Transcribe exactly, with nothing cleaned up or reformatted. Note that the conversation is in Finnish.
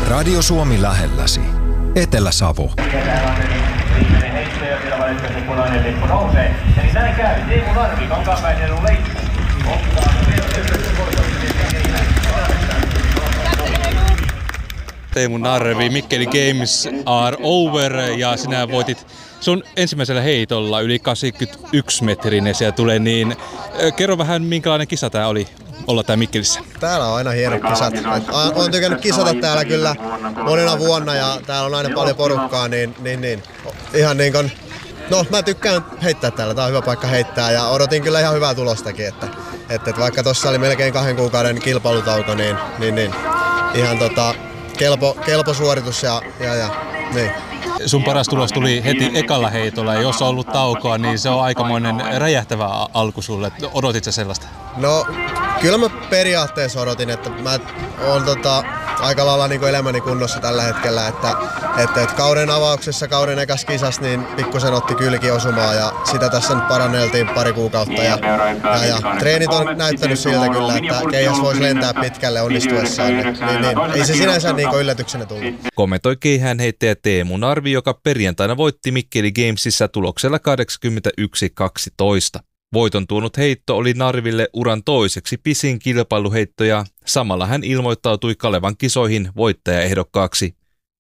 Radio Suomi lähelläsi. Etelä-Savo. Viimeinen heitto ja vielä valitettavasti punainen lippu nousee. Eli näin käy. Teemu Narvi, Kankaanpäinen on leikki. Teemu Narvi, Mikkeli Games are over ja sinä voitit sun ensimmäisellä heitolla yli kahdeksankymmentäyksi metrinen siellä tulee, niin kerro vähän minkälainen kisa tää oli olla tää Mikkelissä. Täällä on aina hienot kisat. Olen tykännyt kisata täällä kyllä monena vuonna ja täällä on aina paljon porukkaa, niin, niin, niin. ihan niin kuin, no mä tykkään heittää täällä, tää on hyvä paikka heittää ja odotin kyllä ihan hyvää tulostakin, että, että, että vaikka tossa oli melkein kahden kuukauden kilpailutauko, niin, niin, niin ihan tota, kelpo, kelpo suoritus ja, ja, ja niin. Sun paras tulos tuli heti ekalla heitolla ja jos on ollut taukoa, niin se on aikamoinen räjähtävä alku sulle. Odotit sä sellaista? No kyllä mä periaatteessa odotin, että mä oon tota, aika lailla niin kuin elämäni kunnossa tällä hetkellä, että, että, että kauden avauksessa, kauden ekas kisas, niin pikkusen otti kylki osumaa ja sitä tässä nyt paranneltiin pari kuukautta ja, ja, ja treenit on näyttänyt siltä kyllä, että keihäs voisi lentää pitkälle onnistuessaan, niin, niin, niin ei se sinänsä niin kuin yllätyksenä tullut. Kommentoi keihäänheittäjä Teemu Narvi, joka perjantaina voitti Mikkeli Gamesissa tuloksella kahdeksankymmentäyksi kaksitoista. Voiton tuonut heitto oli Narville uran toiseksi pisin kilpailuheitto ja samalla hän ilmoittautui Kalevan kisoihin voittajaehdokkaaksi.